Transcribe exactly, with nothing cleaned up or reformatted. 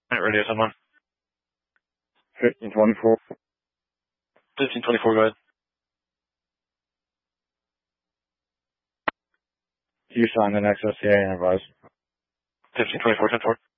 Radio someone. fifteen twenty-four. fifteen twenty-four, go ahead. You signed an X S C A Enterprise. fifteen twenty-four, ten four.